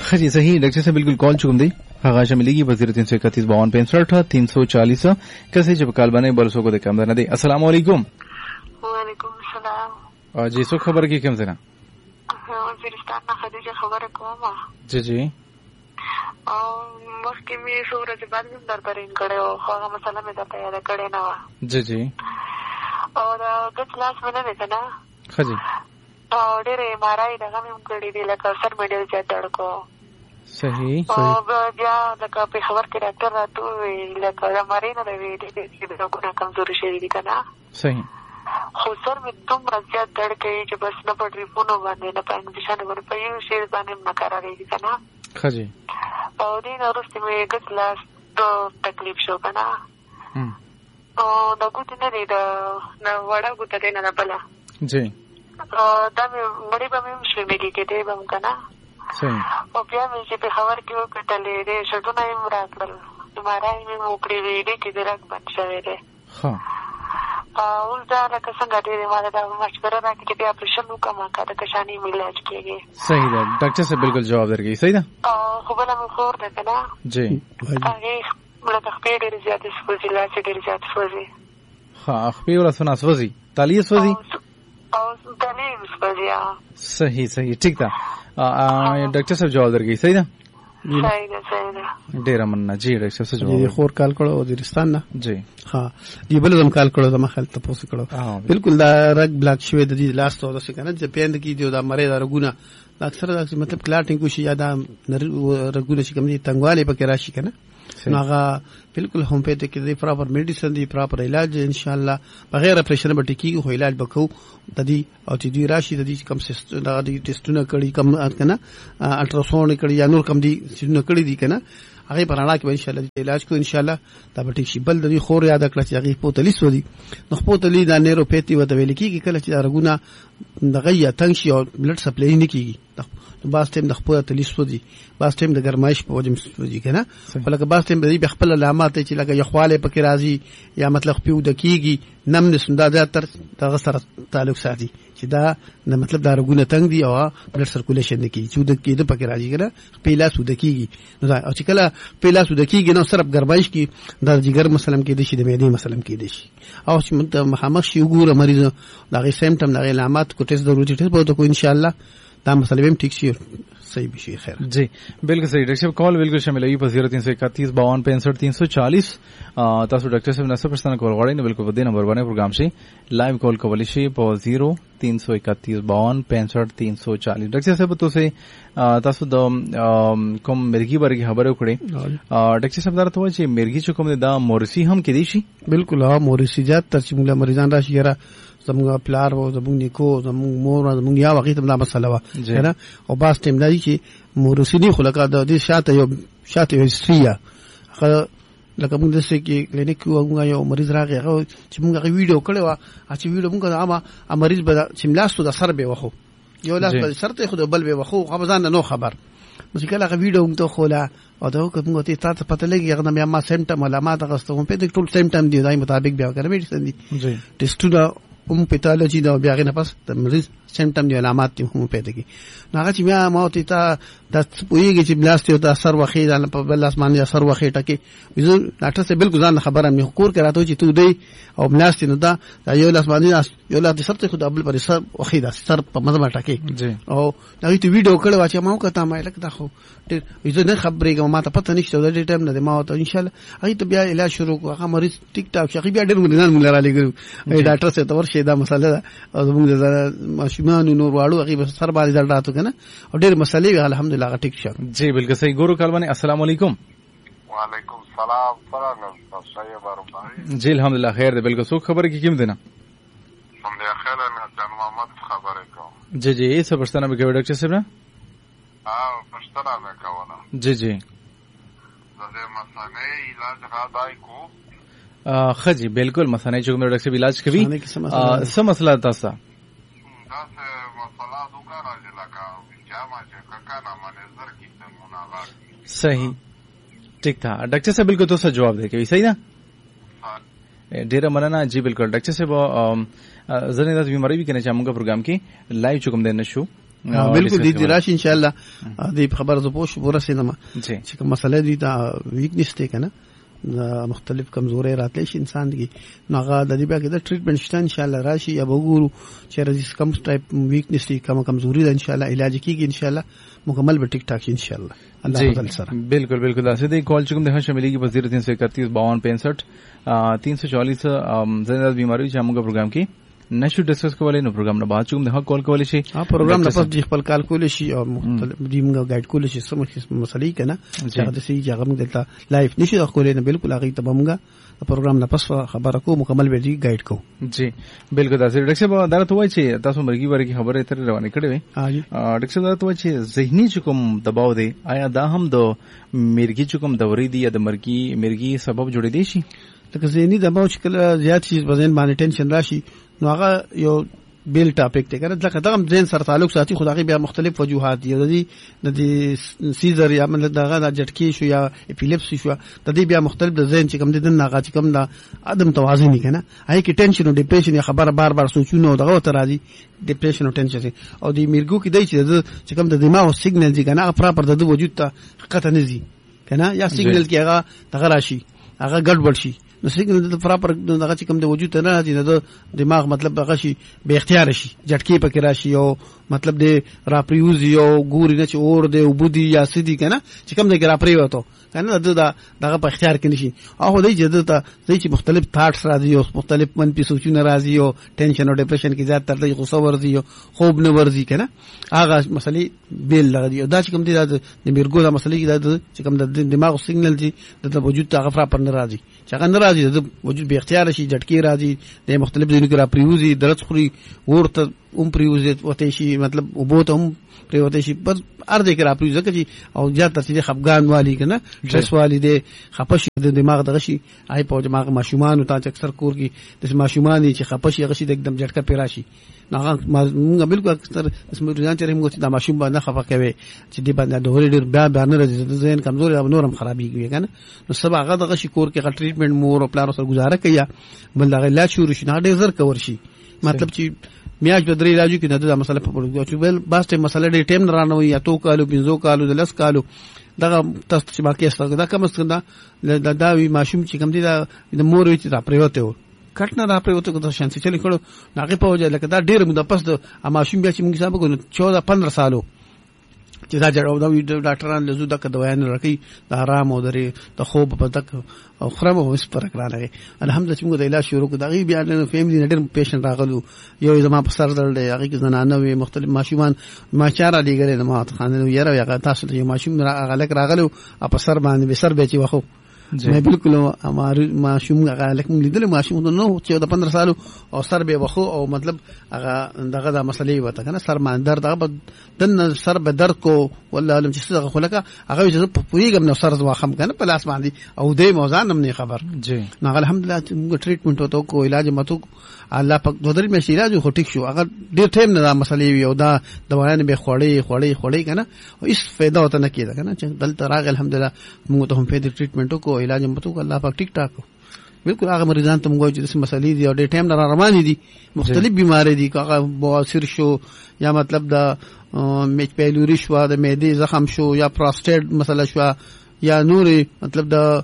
जी सही डॉक्टर साहब बिल्कुल कॉल चुकम दी आगाशा मिलेगी वजीर 331 कैसे जब काल बने बरसों को देखा दे अस्सलाम वालेकुम। वालेकुम सलाम जी सो खबर की कम से ना वजीरिस्तान ना खदीजा खबर कोमा जी जी मस्की में सूरज बाद में दर पर इन करे हो खाना मसाला में जाता है करे ना जी जी और गत क्लास में ना ना हाँ जी डेरे मारा ही लगा मैं उनके लिए लगा सर मेडल जाता को सही और जा लगा पे खबर के डॉक्टर रातू लगा हमारे ना रवि लोगों ने कमजोरी शरीर का ना सही सर में तुम रज्जा दड़ गई जो बस न पड़ रही पुनो बांधे न पाएंगे दिशा न बने पाए शेर बांधे न करा रही का ना हाँ जी और दिन और उसमें एक क्लास तो तकलीफ शो का ना न कुछ नहीं न वड़ा गुता दे न बला जी दामे बड़ी बामे मुश्किल के दे बम का ना सही और क्या मुझे पे खबर क्यों कटले रे शटू ना इमराकल तुम्हारा ही में मुकड़ी वीडे की दरक बन जावे हाँ उल्टा लगा संगाते रे मारे दा मशवरा ना कि ऑपरेशन का मौका दा कशानी में इलाज किए गए सही है डॉक्टर से बिल्कुल जवाब दे गई सही था खुबला में खोर देते ना जी आगे बड़ा तखपीर दे ज्यादा सोजी ला से दे ज्यादा सोजी हाँ अखबीर वाला सुना सोजी तालिय सोजी सही सही ठीक था डॉक्टर साहब जवाब दे गई सही था डेरा मन्ना जी डॉक्टर साहब से जवाब खोर काल करो वजीरिस्तान ना जी हाँ जी बोले तुम काल करो तमा ख्याल तपोस करो बिल्कुल दा रग ब्लैक शवे दी लास्ट तो दस कहना जपेंद की जो दा मरे दा रगुना अक्सर मतलब क्लाटिंग कुछ यादा रगुना शिकम तंगवाले पके राशि कहना नागा बिल्कुल होम्योपैथिक की प्रॉपर मेडिसिन दी प्रॉपर इलाज इंशाल्लाह बगैर ऑपरेशन बटी की हो इलाज बखौ तदी और दी राशि तदी कम से दी टेस्ट न कड़ी कम कना अल्ट्रासाउंड कड़ी या नूर कम दी न कड़ी दी कना आगे पराना के इंशाल्लाह इलाज को इंशाल्लाह तब ठीक शी बल दी खोर याद कला आगे पोतलिस वदी नखपोतली दा नेरोपैथी वतवेली की कला रगुना दगया तंगशी और ब्लड सप्लाई नहीं की तो बास टाइम दखपोया तलिस वदी बास टाइम द गरमाइश पे वजम वदी कना बलक बास टाइम दी बखपल लामात ची लगा यखवाले पके राजी या मतलब पिउ दकीगी नम सुंदा ज्यादातर तगसर ताल्लुक साथी चिदा न मतलब दा रगुना तंग दी और ब्लड सर्कुलेशन की चूद की द पके राजी कना पहला सुदकीगी और चिकला पहला सुदकीगी न सरब गरमाइश की दा जिगर मसलम की दिशी द मेदी मसलम की दिशी और हमश युगुर मरीज दा सिम्टम दा लामात को टेस्ट जरूरी टेस्ट बहुत को इंशाल्लाह दा मसले ठीक सी सही भी खैर जी बिल्कुल सही डॉक्टर साहब कॉल बिल्कुल शामिल हुई 0331 तासु डॉक्टर साहब नसर प्रश्न कॉल गड़े बिल्कुल वदे नंबर बने प्रोग्राम से लाइव कॉल कवलिशी 0331 डॉक्टर साहब तो से तासु द कम मिर्गी बरगी खबर उकड़े डॉक्टर साहब दार तो जे मिर्गी चुकम दा मोरसी हम केदेशी बिल्कुल हां मोरसी जात तरचिमुला मरीजान राशि यारा जमुगा प्लार वो जमुग निको जमुग मोर जमुग या वकी तमला मसला वा है ना और बास टाइम लाई कि मोरसिनी खुलका द शाते यो स्त्रिया लका मुंग दसे कि क्लिनिक को मुंगा यो मरीज रा के चिमुगा के वीडियो कले वा अच्छी वीडियो मुंगा आमा मरीज बदा चिमलास तो सरबे वखो यो लास सरते खुद बल बे वखो खबजान नो खबर मुझे कला का वीडियो तो खोला और तो मुंगा ते तात पता लगी अगर मैं अम्मा सिम्टम अलामत अगस्त पे तो टोल सिम्टम दी दाई मुताबिक ब्याह कर मेडिसिन दी टेस्ट दा पैथोलॉजी दा ब्याह के नफस मरीज सिम्टम दी अलामत दी होम्योपैथिक नागा ची मैं मौत ता दस पुई की ब्लास्ट होता सर वखी जान बल आसमान या सर वखी टके विजु डॉक्टर से बिल्कुल जान खबर हम कोर करा तो तू दे और ब्लास्ट न दा यो आसमान यो ला सबसे खुद अबल पर सर वखी दा सर मजमा टके और नगी तू वीडियो कड़े वाचे मां कहता मैं लगता हो विजु ने खबर के मां पता नहीं तो दे टाइम न दे मां तो इंशाल्लाह आई तो ब्याह इलाज शुरू को मरीज टिक टाक शकी ब्याह डर मुलान मुला ले डॉक्टर से तो शेदा मसाला और माशुमान नूर वाड़ू अकी सर बार रिजल्ट आतो के ना और ढेर मसले अल्हम्दुलिल्लाह ठीक है जी बिल्कुल सही गुरु कालवानी अस्सलाम वालेकुम वालेकुम सलाम फरागल सही बारो जी अल्हम्दुलिल्लाह खैर दे बिल्कुल सो खबर की कीमत देना हमने खैर है जान मोहम्मद खबर को जी जी ये सब प्रश्न में के डॉक्टर साहब ना हां प्रश्न में कहना जी जी जदे मसले इलाज गादाई को खजी बिल्कुल मसले जो मेरे डॉक्टर से इलाज कभी सब मसला था सा सही ठीक था डॉक्टर साहब बिल्कुल तो जवाब दे के सही ना डेरा मनाना जी बिल्कुल डॉक्टर साहब जने बीमारी भी कहना चाहूंगा प्रोग्राम की लाइव चुकम देना शो بالکل دې راشي ان شاء الله دې خبر ز پوښ ورسېنم چې کوم مسله دي دا ویکنس ته کنه مختلف کمزوري راتلی شي انسان دي ناغه د دې بیا کې د ټریټمنټ شته ان شاء الله راشي یا وګورو چې رزس کم ټایپ ویکنس دي کمزوري ده ان شاء الله علاج کیږي ان شاء الله مکمل به ټیک ټاک شي ان شاء الله الله تعالی سره بالکل بالکل ایسے دے کال چکم دیکھا شاملی کی 0331 52 65 زندہ بیماری چې موږ پروګرام کې نشو ډسکس کولای نو پروګرام نه بعد چوم د کال کولای شي پروګرام نه پس د خپل کال کولای شي او مختلف دیمګه گایډ کولای شي سم مسلې کنه چې د سي جګم دلته لایف نشي کولای نه بالکل هغه ته بمګه پروګرام نه پس خبره کو مکمل به دی گایډ کو جی بالکل دا ډاکټر صاحب دا ته وایي چې تاسو مرګي ورګي خبره تر روانه کړې وي ډاکټر صاحب دا ته وایي چې ذهني چکم دباو دی آیا دا هم د مرګي چکم دوري دی یا د مرګي سبب جوړې دي شي لکه ذهني دباو چې کله زیات شي بدن باندې ټینشن راشي نو هغه یو بیل ټاپک ته کنه ځکه دغه ذهن سره تعلق ساتي خدای بیا مختلف وجوهات دي د دې سیزر یا من دغه د جټکی شو یا اپیلیپسي شو د دې بیا مختلف د ذهن چې کوم د ناغه چې کوم د عدم توازن نه کنه هي کې ټینشن او ډیپریشن یا خبره بار بار سوچونه دغه ته راځي ډیپریشن او ټینشن او د میرګو کې دی چې کوم د دماغ سیګنل دي کنه پراپر د وجود ته حقیقت نه زی کنه یا سیګنل کې هغه دغه راشي هغه ګډوډ شي نو سیګنل د پراپر دغه چې کوم د وجود ته نه راځي د دماغ مطلب هغه شي به اختیار شي جټکی پکې راشي او مطلب د راپریوز یو ګوري نه چې اور د وبدي یا سدي کنه چې کوم د راپری وته کنه دغه په اختیار کې نشي او د جدته چې مختلف ثاټس راځي او مختلف منفي سوچونه راځي او ټینشن او ډیپریشن کې زیات تر د غوسه ورځي او خوب نه ورځي کنه هغه مسلې بیل لګي او دا چې کوم دي د میرګو د مسلې کې چې کوم د دماغ سیګنل دي د وجود ته غفرا پر نه راځي چې هغه نه راځي د وجود به اختیار شي جټکی راځي د مختلف ځینو کې را پریوزي درس خوري ورته پریوزي وته شي مطلب وبوت هم پریوته شي پر ارده کې را پریوزي چې او زیات تر چې خفګان والی کنه سټرس والی د خپش د دماغ دغه شي آی په دماغ ماشومان او تا چې اکثر کور کې د ماشومان چې خپش هغه شي د एकदम جټکا پیرا شي نه موږ بالکل اکثر اسمه ځان چې موږ د ماشوم باندې خفه کوي چې دی باندې د هوري ډیر بیا نه راځي د ذهن کمزوري او نورم خرابېږي کنه نو سبا هغه دغه شي کور کې ټریټمنټ مور او پلان سره گزاره کوي بل دغه علاج شروع شي نه ډیر زر کور شي مطلب چې میاج بدري علاج کې د مسله په پروګرام چې بل باسته مسله ډیر ټیم نه رانوي یا تو کالو بنزو کالو د لس کالو دغه تاسو چې باقي استګه دا کوم څنګه دا وی ماشوم چې کوم دي د مور وی چې را پریوته و کټ نه را پریوته کو شان چې چلی کړو ناګه په وجه لکه دا ډیر موږ پس د ماشوم بیا چې موږ حساب کوو 14-15 سالو چې دا جوړ دا ډاکټران له زو دغه دوايان راکې د آرام او د خوب په تک او خرم او سپر کړه الحمدلله چې موږ د علاج شروع کړو دغه بیا د فیملی نډر پیشنټ راغلو یو زما په سر درد دی هغه کې زنانه وي مختلف ماشومان ما چاره لګره ما خانه یې راغی تاسو ته ماشوم راغلو په سر باندې به سر به چې واخو مې بالکل ماشوم هغه لکه موږ لیدل ماشوم نو چې د 15 سالو او سر به واخو او مطلب هغه دغه د مسلې وته کنه سر باندې درد هغه دن سر به درد کو ولا علم چې څنګه خلکه هغه چې په پوریګم نو سر واخم کنه په لاس باندې او دې موزان هم نه خبر جی نو الحمدلله موږ ټریټمنټ وته کو علاج متو الله پاک دوه درې مې علاج خو ټیک شو هغه ډیر ټیم نه مسلې وي او دا دوايان به خوړې کنه او هیڅ فائدہ وته نه کیده کنه چې دلته راغ الحمدلله موږ ته هم فائدې ټریټمنټ کو علاج متو الله پاک ټیک ټاک بالکل هغه مریضان ته موږ چې د مسلې دي او ډیر ټیم نه روان دي مختلف بیماری دي هغه بواسیر شو یا مطلب دا میچ پیلوري شو د معدې زخم شو یا پروستیټ مسله شو یا نور مطلب دا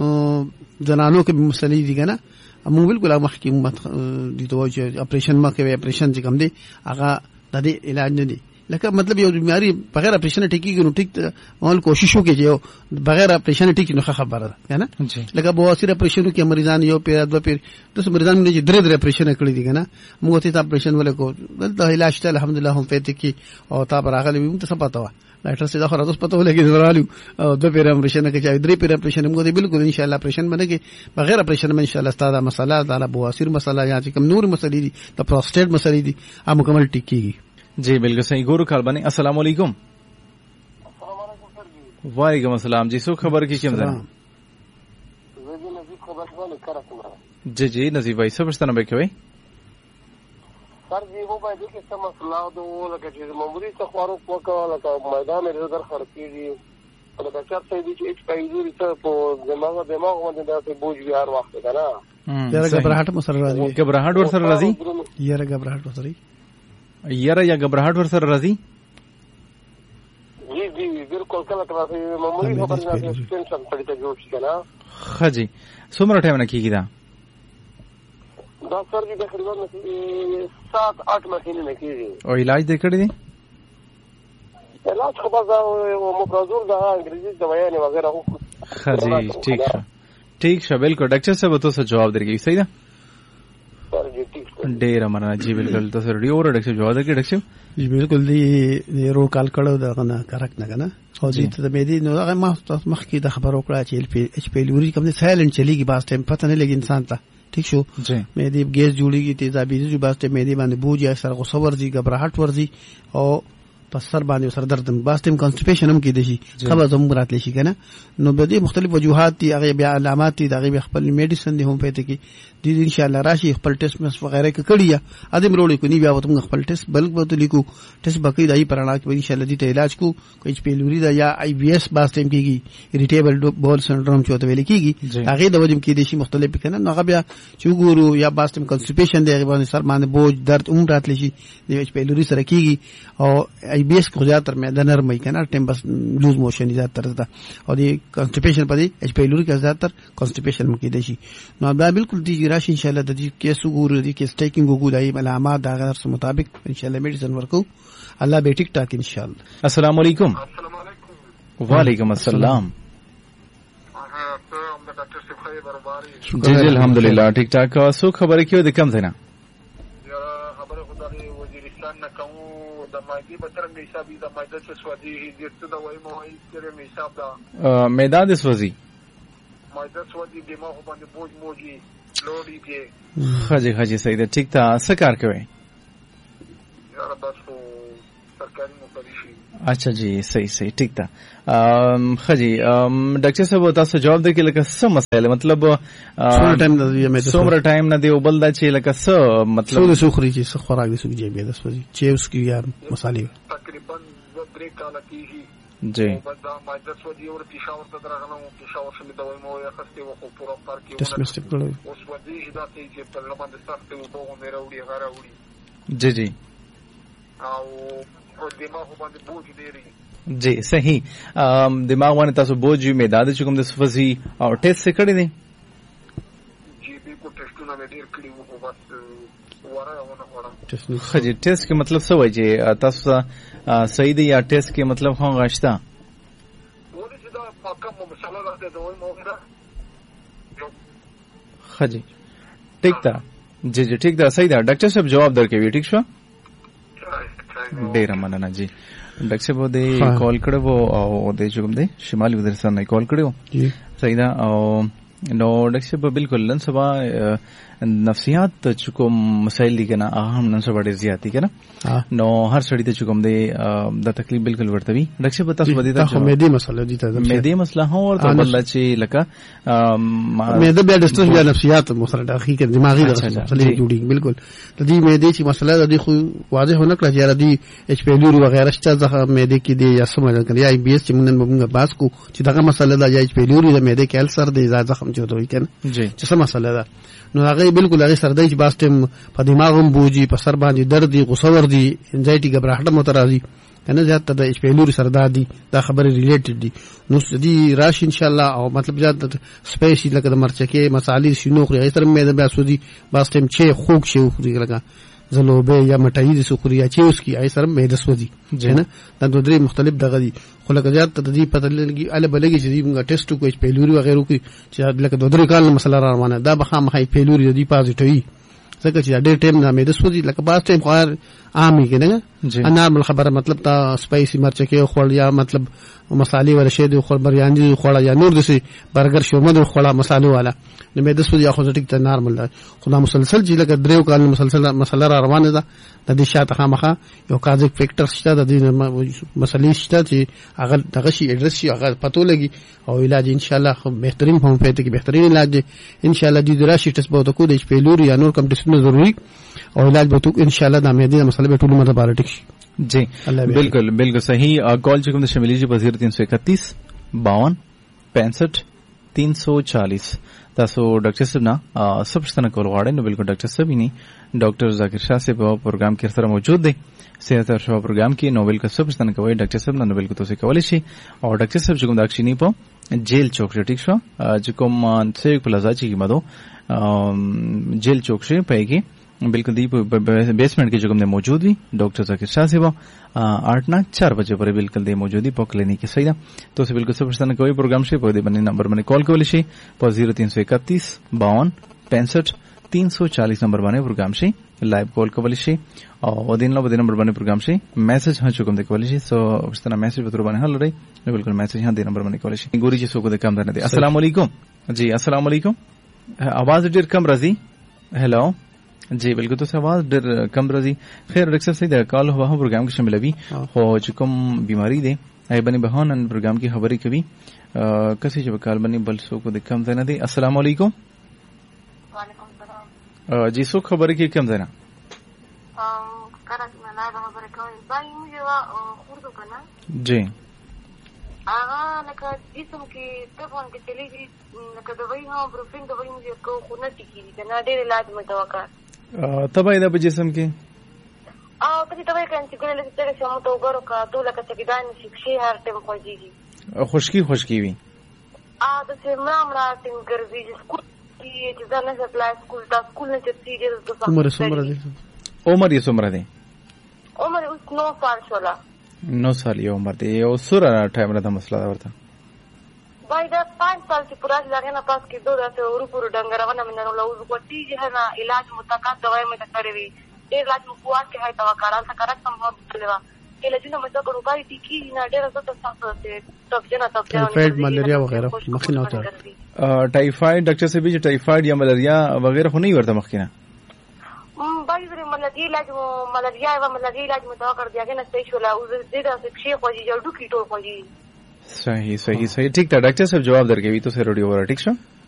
جنانو کې مسلې دي کنه مو بالکل مخکې دي ته چې اپریشن ما کوي اپریشن چې کوم دي هغه د دې علاج نه دي لکه مطلب یو بیماری بغیر اپریشن ټیکي نو ټیک مول کوشش وکړي چې بغیر اپریشن ټیکي نو خبره ده کنه لکه بواسیر اپریشن کې مریضان یو پیر دو پیر د مریضان نه درې اپریشن کړی دي کنه موږ ته اپریشن ولکو دلته علاج ته الحمدلله هم پېته کې او تا براغلی موږ ته څه پتا و ډاکټر سره خو راځو پته ولګي درالو او د پیر اپریشن کې چې درې پیر اپریشن موږ ته بالکل ان شاء الله اپریشن باندې بغیر اپریشن ان شاء الله ستاسو مسله د بواسیر مسله یا چې کوم نور مسلې دي د پروستیټ مسلې دي هم مکمل ټیکيږي جی بالکل صحیح گورو کال بنے السلام علیکم وعلیکم السلام جی سو خبر کی کیم زن جی جی نزیب بھائی سب پرستانه به کوي سر جی وہ باندې کې سم مسله ده لکه چې ماموري څه خورو وکړه لکه میدان یې در خرڅېږي لکه چې دې چې هیڅ پیدوري ته په دماغ باندې دا بوج بیا هر وخت کنه یاره غبرهټ مسره راځي غبرهټ ور سره راځي یاره غبرهټ ور سره یاره یا غبرهټ ور سره راځي जी जी बिल्कुल कल तरह मामूली खबर نه ټینشن پړی ته جوړ شي کنه. خجی څومره ټایم نه کیږي دا سر جی تقریبا 7-8 مهینې نه کیږي. او علاج دې کړی دی؟ علاج خو بس مپرازول دا انګریزي دوايانې وغیرہ هو. خجی ٹھیک شه بالکل ډاکټر صاحب تاسو جواب درکړئ صحیح ده. ډیر مننه جی بالکل تاسو ریډیو اور ډاکټر جواب درکړئ ډاکټر صاحب. جی بالکل دی رو کال کړو دا کنه کریکټ نه کنه او دې ته د مېدی نو هغه ما تاسو مخکې د خبرو کړه چې ایچ پی لوري کوم دي سایلنت چلیږي باس ټایم پته نه لګي انسان ته ٹھیک شو. مېدی ګیس جوړیږي تیزابي جو باس ټایم مېدی باندې بوج یا سر غوسه ورځي غبرهټ ورځي او پسر باندې سر درد باس ټایم کانسټیپیشن هم کې دي شي خبر زموږ راتلی شي کنه. نو به دې مختلف وجوهات دي هغه بیا علامات دي هغه خپل میډیسن دي هم پته کې دي ان شاء الله راشي خپل ټیسټ مس وغیرہ کړی یا ادم روړي کو نی بیا وته خپل ټیسټ بلک به لیکو ټیسټ بقې دای پرانا کې ان شاء الله دې ته علاج کو کوئی پیلوري دا یا آی بی ایس باس ټایم کېږي اریټیبل بول سنډروم چوته ویل کېږي هغه د وجم کې دي شي مختلف کنه. نو هغه بیا چوغورو یا باس ټایم کانسټیپیشن دی هغه باندې سر باندې بوج درد عمر راتلی شي د پیلوري سره کېږي او آی بی ایس کو زیاتره معده نرمه کنه ټیم بس لوز موشن زیاتره ده او دی کانسټیپیشن په دې اچ پیلوري کې زیاتره کانسټیپیشن مو کې دي شي. نو دا بالکل دی راشي ان شاء الله د دې کیسو ګورو دي کیس ټیکنګ وګورئ علامات دا غیر مطابق ان شاء الله میډیسن ورکو الله به ټیک ټاک ان شاء الله. السلام علیکم. وعلیکم السلام. جی جی الحمدلله ټیک ټاک. سو خبره کیو د کم زینا خبره خدای وزیرستان نه کوم د مایدی بترنګ حسابي د مایده څه سوځي دې څه د وای مو هیڅ کړم حساب دا میدان د سوځي مایده سوځي د ما په باندې بوج موجي لوړی کې. خجی صحیح ده ٹھیک تا څه کار کوي؟ یاره بس سرکاري نوکری شي. اچھا جی صحیح ٹھیک تا خجی ډاکټر صاحب تاسو جواب درکړئ لکه څه مسایله مطلب څومره ټایم نه دی او بل دا چې لکه څه مطلب څو سخري چې څه خوراک دي سوجي به د سوجي چې اوس کې یا مصالې تقریبا 3 کال کېږي جی دا ماده سوجي او پېښور ته درغلم پېښور شمه دوی مو یې خسته وخو پورا پارکي اوس ودی دا چې په لمن د سخت او بوغ نه راوړي غراوړي جی او دماغ باندې بوج ډېری جی صحیح دماغ باندې تاسو بوج میداد چې کوم د سفزي او ټیسټ کړی دی؟ جی بالکل ټیسټونه مې ډېر کړی وو بس ورونه خجی ټیسټ کې مطلب څه وایي چې تاسو صحیح دی یا ټیسټ کې مطلب خو غشتا ولې چې دا پاکه مسله راته دوی مو نه خجی ٹھیک تا جی ٹھیک دا صحیح دا ډاکټر صاحب جواب درکوي ٹھیک شو. ډیر مننه جی ډاکټر صاحب دې کال کړو او دې کوم دې شمالي وزیرستان نه کال کړو صحیح دا او نو ډاکټر صاحب بالکل نن سبا نفسیات چې کوم مسایل دي کنه هم نن سبا ډیر زیات دي کنه نو هر سړی ته چې کوم دې د تکلیف بالکل ورته وي ډاکټر صاحب تاسو ودی ته مېدی مسله دي ته مېدی مسله هو ورته بل چې لکه مېده بیا ډسټرس بیا نفسیات مسله د حقیقت دماغي مسله جوړي بالکل د دې مېدی چې مسله د خو واضح نه کړی چې د اچ پی لوري وغیرہ چې ځکه مېدی کې دی یا سمجھ کړی یا بي اس چې موږ باس کو چې دغه مسله د اچ پی لوري د مېدی کې السر دی ځکه هم چوتوي کنه چې څه مسله ده. نو هغه بالکل هغه سردی چې باس ټیم په دماغ هم بوجي په سر باندې درد غوسه ور دي انزایټي غبرهټ مترازي کنه زیات د اچ پی لوري سردا دي دا خبره ریلیټډ دي. نو دې راشي ان شاء الله او مطلب زیات سپیشي لکه د مرچکه مصالې شنو خوري ایتر مې د بیا سودي باس ټیم چې خوک شي خوري لکه زلوبه یا مټای دي سخوري چې اوس کی ایتر مې د سودي جنه دا دوه درې مختلف دغه دي خو لکه زیات د دې پته لګي اله بلګي چې موږ ټیسټ کوو اچ پی لوري وغیرہ کوي چې لکه دوه درې کال مسله روانه دا به خامخې پی لوري دی پازیټیوي ځکه چې ډېر ټایم نه مې د سودي لکه باس ټایم خو عامي کنه نارمل خبره مطلب تا سپایسي مرچکه خور یا مطلب مصالې ولا شی دی خور بریاني خور یا نور دسي برګر شومه د خور مصالو والا نو مې د سودي خو ټیک ته نارمل ده خو دا مسلسل چې لکه دریو کال مسلسل مسله روانه ده د دې شاته خامخه یو کازیک فیکټر شته د دې مسلې شته چې هغه دغه شي اډرس شي هغه پتو لګي او علاج ان شاء الله خو بهترین هم پېته کې بهترین علاج دی ان شاء الله دې دراشي ټس به تو کو د پیلوري یا نور کم ټسونه ضروري او علاج به تو ان شاء الله د مېدی مسله به ټول مده بار ټیک شي. جی بالکل صحیح کال چې کوم د شمالي جی 0331 52 65 340 تاسو ډاکټر صاحب نه سبستانه کول غواړئ نو بالکل ډاکټر صاحب یې ډاکټر ذاکر شاه صاحب په پروګرام کې سره موجود دی صحت او شفا پروګرام کې نو بالکل سبستانه کوي ډاکټر صاحب نو بالکل تاسو کولی شي او ډاکټر صاحب چې کوم داکښینی په جیل چوک ټیک شو چې کوم څه پلازا چې کیمدو جیل چوک شي پېږي بالکل دی بیسمنٹ کې جو کوم موجود وي ډاکټر ذاکر شاه صاحب 8-4 بجے پر بالکل دی موجودی په کلینیک کې صحیح ده تو سے بالکل سبستانه کوي پروګرام شي په دې باندې نمبر باندې کال کولی شي په 0331 52 65 340 نمبر باندې پروګرام شي لایو کال کولی شي او دین له نمبر باندې پروګرام شي میسج ها چوکم د کولی شي سو واستنه میسج په تر باندې حل لري بالکل میسج ها د نمبر باندې کولی شي ګوري چې سو کو د کم نه دي السلام علیکم جی السلام علیکم आवाज ډیر کم راځي हेलो जी बिल्कुल तो आवाज ډیر کم راځي خیر ډاکټر صاحب د کال هوا پروګرام کې شامل وي خو چې کوم بیماری ده ای باندې بهانن پروګرام کې خبرې کوي کسي چې کال باندې بل سو کو د کم نه دي السلام علیکم وعلیکم السلام जी सो खबर की कम देना जी जिसम की तफन की चली गई दवाई हाँ ब्रूफिन दवाई मुझे को खुना टिकी थी ना डेढ़ इलाज में दवा का तबाही दा जिसम की कभी दवाई का इंतजार लेते तेरे से हम तो गौर का तो लगा चकिदान शिक्षे हर टाइम खोजेगी खुशकी हुई तो से मरा टिंग कर दी स्कूल की जाने से अप्लाई स्कूल ने जब सीरियल तो उम्र ये उम्र दे उम्र उस 9 साल छोला 9 साल ये उम्र दे और सुरा टाइम रहा मसला था भाई दा 5 साल से पूरा लगे ना पास के दो से और पूरा डंगरा बना में ना उस को ती है ना इलाज मुताका दवाई में करे हुई ये इलाज में कुआ के है तवा करा सा करा संभव चलेगा के लजना में तो करू भाई टिकी ना डेरा तो साफ से तब जना टाइफाइड मलेरिया वगैरह मखिना होता है टाइफाइड डॉक्टर से भी टाइफाइड या मलेरिया वगैरह नहीं होता मखिना भाई मलेरिया इलाज में दवा कर दिया कि ना सही छोला उस देदा से छे खोजी जल्दी कीटो खोजी सही ठीक था डॉक्टर साहब जवाब दर के भी तो से रेडियो वाला ठीक है